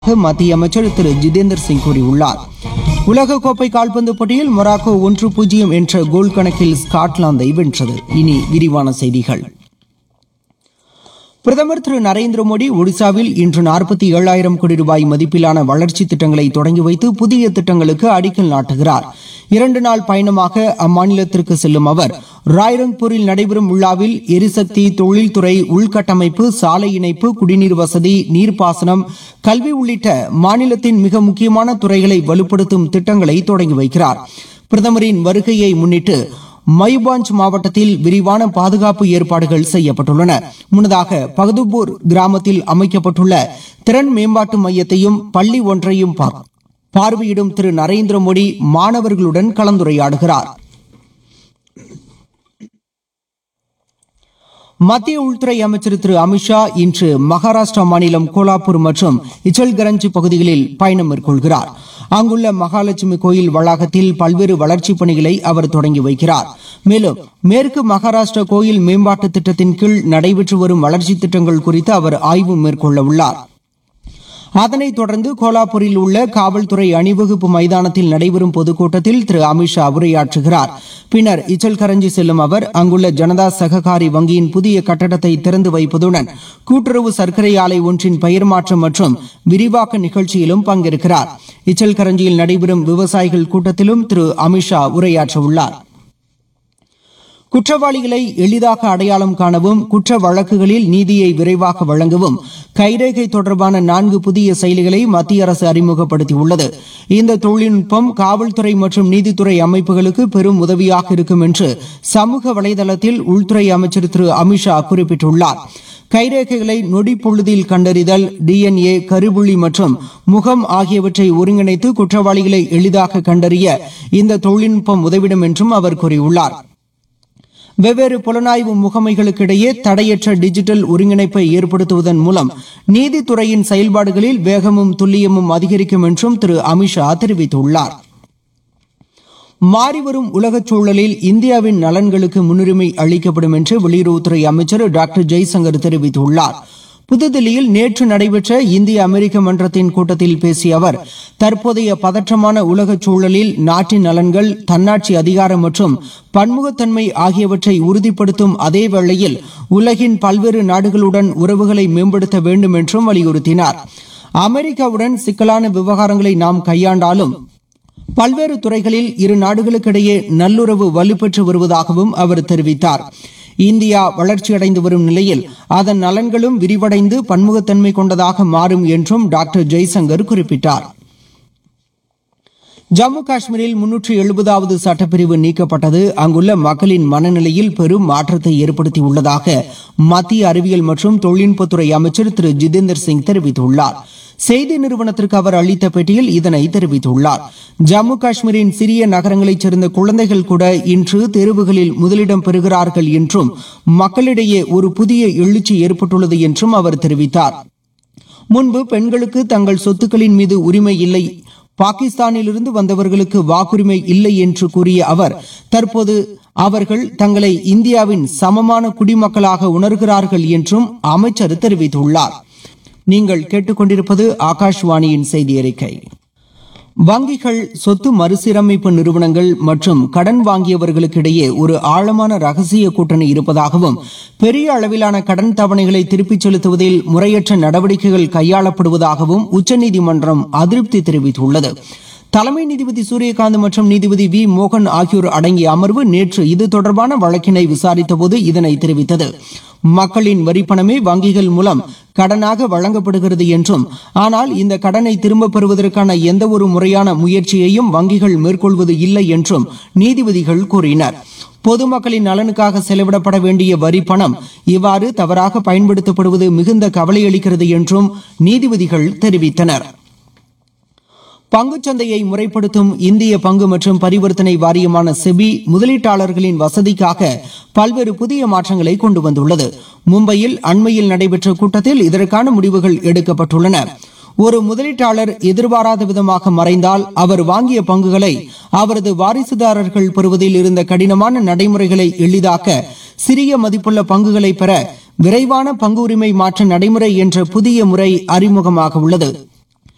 மத்திய அமைச்சர் திரு ஜிதேந்தர் சிங் கூறியுள்ளார். உலகக்கோப்பை கால்பந்து போட்டியில் மொராக்கோ 1-0 என்ற கோல் கணக்கில் ஸ்காட்லாந்தை வென்றது. இனி விரிவான செய்திகள். பிரதமர் திரு நரேந்திர மோடி ஒடிசாவில் இன்று 47,000 கோடி ரூபாய் மதிப்பிலான வளர்ச்சித் திட்டங்களை தொடங்கி வைத்து புதிய திட்டங்களுக்கு அடிக்கல் நாட்டுகிறார். 2 நாள் பயணமாக அம்மாநிலத்திற்கு செல்லும் அவர் ராய்ரங்பூரில் நடைபெறும் விழாவில் எரிசக்தி, தொழில்துறை, உள்கட்டமைப்பு, சாலை இணைப்பு, குடிநீர் வசதி, நீர்ப்பாசனம், கல்வி உள்ளிட்ட மாநிலத்தின் மிக முக்கியமான துறைகளை வலுப்படுத்தும் திட்டங்களை தொடங்கி வைக்கிறார். பிரதமரின் வருகையை முன்னிட்டு மயூபாஞ்ச் மாவட்டத்தில் விரிவான பாதுகாப்பு ஏற்பாடுகள் செய்யப்பட்டுள்ளன. முன்னதாக பகதுபூர் கிராமத்தில் அமைக்கப்பட்டுள்ள திறன் மேம்பாட்டு மையத்தையும் பள்ளி ஒன்றையும் பார்வையிடும் திரு நரேந்திர மோடி மாணவர்களுடன் கலந்துரையாடுகிறார். மத்திய உள்துறை அமைச்சர் திரு அமித்ஷா இன்று மகாராஷ்டிரா மாநிலம் கோலாப்பூர் மற்றும் இச்சல்கரஞ்ச் பகுதிகளில் பயணம் மேற்கொள்கிறார். அங்குள்ள மகாலட்சுமி கோயில் வளாகத்தில் பல்வேறு வளர்ச்சிப் பணிகளை அவர் தொடங்கி வைக்கிறார். மேலும் மேற்கு மகாராஷ்டிரா கோயில் மேம்பாட்டு திட்டத்தின் கீழ் நடைபெற்று வரும் வளர்ச்சித் திட்டங்கள் குறித்து அவர் ஆய்வு மேற்கொள்ள உள்ளார். அதனைத் தொடர்ந்து கோலாப்பூரில் உள்ள காவல்துறை அணிவகுப்பு மைதானத்தில் நடைபெறும் பொதுக்கூட்டத்தில் திரு அமித்ஷா உரையாற்றுகிறார். பின்னர் இச்சல்கரஞ்சி செல்லும் அவர் அங்குள்ள ஜனதா சககாரி வங்கியின் புதிய கட்டடத்தை திறந்து வைப்பதுடன் கூட்டுறவு சர்க்கரை ஆலை ஒன்றின் பெயர் மாற்றம் மற்றும் விரிவாக்க நிகழ்ச்சியிலும் பங்கேற்கிறார். இச்சல்கரஞ்சியில் நடைபெறும் விவசாயிகள் கூட்டத்திலும் திரு அமித்ஷா உரையாற்றவுள்ளார். குற்றவாளிகளை எளிதாக அடையாளம் காணவும், குற்ற வழக்குகளில் நீதியை விரைவாக வழங்கவும் கைரேகை தொடர்பான 4 புதிய செயலிகளை மத்திய அரசு அறிமுகப்படுத்தியுள்ளது. இந்த தொழில்நுட்பம் காவல்துறை மற்றும் நீதித்துறை அமைப்புகளுக்கு பெரும் உதவியாக இருக்கும் என்று சமூக வலைதளத்தில் உள்துறை அமைச்சர் திரு அமித்ஷா குறிப்பிட்டுள்ளார். கைரேகைகளை நொடி பொழுதில் கண்டறிதல், DNA, கருவுளி மற்றும் முகம் ஆகியவற்றை ஒருங்கிணைத்து குற்றவாளிகளை எளிதாக கண்டறிய இந்த தொழில்நுட்பம் உதவிடும் என்றும் அவர் கூறியுள்ளார். வெவ்வேறு புலனாய்வு முகமைகளுக்கிடையே தடையற்ற டிஜிட்டல் ஒருங்கிணைப்பை ஏற்படுத்துவதன் மூலம் நீதித்துறையின் செயல்பாடுகளில் வேகமும் துல்லியமும் அதிகரிக்கும் என்றும் திரு அமித்ஷா தெரிவித்துள்ளார். மாறிவரும் உலகச் சூழலில் இந்தியாவின் நலன்களுக்கு முன்னுரிமை அளிக்கப்படும் என்று வெளியுறவுத்துறை அமைச்சர் டாக்டர் ஜெய்சங்கர் தெரிவித்துள்ளார். புதுதில்லியில் நேற்று நடைபெற்ற இந்திய அமெரிக்க மன்றத்தின் கூட்டத்தில் பேசிய அவர், தற்போதைய பதற்றமான உலகச் சூழலில் நாட்டின் நலன்கள், தன்னாட்சி அதிகாரம் மற்றும் பன்முகத்தன்மை ஆகியவற்றை உறுதிப்படுத்தும் அதே வேளையில் உலகின் பல்வேறு நாடுகளுடன் உறவுகளை மேம்படுத்த வேண்டும் என்றும் வலியுறுத்தினார். அமெரிக்காவுடன் சிக்கலான விவகாரங்களை நாம் கையாண்டாலும் பல்வேறு துறைகளில் இரு நாடுகளுக்கிடையே நல்லுறவு வலுப்பெற்று வருவதாகவும் அவர் தெரிவித்தார். இந்தியா வளர்ச்சியடைந்து வரும் நிலையில் அதன் நலன்களும் விரிவடைந்து பன்முகத்தன்மை கொண்டதாக மாறும் என்றும் டாக்டர் ஜெய்சங்கர் குறிப்பிட்டார். ஜம்மு காஷ்மீரில் 370வது சட்டப்பிரிவு நீக்கப்பட்டது அங்குள்ள மக்களின் மனநிலையில் பெரும் மாற்றத்தை ஏற்படுத்தியுள்ளதாக மத்திய அறிவியல் மற்றும் தொழில்நுட்பத்துறை அமைச்சர் திரு ஜிதேந்தர் சிங் தெரிவித்துள்ளார். செய்தி நிறுவனத்திற்கு அவர் அளித்த பேட்டியில் இதனை தெரிவித்துள்ளார். ஜம்மு காஷ்மீரின் சிறிய நகரங்களைச் சேர்ந்த குழந்தைகள் கூட இன்று தேர்வுகளில் முதலிடம் பெறுகிறார்கள் என்றும் மக்களிடையே ஒரு புதிய எழுச்சி ஏற்பட்டுள்ளது என்றும் அவர் தெரிவித்தார். முன்பு பெண்களுக்கு தங்கள் சொத்துக்களின் மீது உரிமை இல்லை, பாகிஸ்தானிலிருந்து வந்தவர்களுக்கு வாக்குரிமை இல்லை என்று கூறிய அவர், தற்போது அவர்கள் தங்களை இந்தியாவின் சமமான குடிமக்களாக உணர்கிறார்கள் என்றும் அமைச்சர் தெரிவித்துள்ளார். நீங்கள் கேட்டுக்கொண்டிருப்பது ஆகாஷ்வாணியின் செய்தி அறிக்கை. வங்கிகள், சொத்து மறுசீரமைப்பு நிறுவனங்கள் மற்றும் கடன் வாங்கியவர்களுக்கிடையே ஒரு ஆழமான ரகசிய கூட்டணி இருப்பதாகவும் பெரிய அளவிலான கடன் தவணைகளை திருப்பிச் செலுத்துவதில் முறையற்ற நடவடிக்கைகள் கையாளப்படுவதாகவும் உச்சநீதிமன்றம் அதிருப்தி தெரிவித்துள்ளது. தலைமை நீதிபதி சூரியகாந்த் மற்றும் நீதிபதி வி மோகன் ஆகியோர் அடங்கிய அமர்வு நேற்று இது தொடர்பான வழக்கினை விசாரித்தபோது இதனை தெரிவித்தது. மக்களின் வரிப்பணமே வங்கிகள் மூலம் கடனாக வழங்கப்படுகிறது என்றும், ஆனால் இந்த கடனை திரும்பப் பெறுவதற்கான எந்த ஒரு முறையான முயற்சியையும் வங்கிகள் மேற்கொள்வது இல்லை என்றும் நீதிபதிகள் கூறினர். பொதுமக்களின் நலனுக்காக செலவிடப்பட வேண்டிய வரி பணம் இவ்வாறு தவறாக பயன்படுத்தப்படுவது மிகுந்த கவலையளிக்கிறது என்றும் நீதிபதிகள் தெரிவித்தனர். பங்குச்சந்தையை முறைப்படுத்தும் இந்திய பங்கு மற்றும் பரிவர்த்தனை வாரியமான செபி முதலீட்டாளர்களின் வசதிக்காக பல்வேறு புதிய மாற்றங்களை கொண்டு வந்துள்ளது. மும்பையில் அண்மையில் நடைபெற்ற கூட்டத்தில் இதற்கான முடிவுகள் எடுக்கப்பட்டுள்ளன. ஒரு முதலீட்டாளர் எதிர்பாராத விதமாக மறைந்தால் அவர் வாங்கிய பங்குகளை அவரது வாரிசுதாரர்கள் பெறுவதில் இருந்த கடினமான நடைமுறைகளை எளிதாக்க சிறிய மதிப்புள்ள பங்குகளை பெற விரைவான பங்கு உரிமை மாற்ற நடைமுறை என்ற புதிய முறை அறிமுகமாக உள்ளது.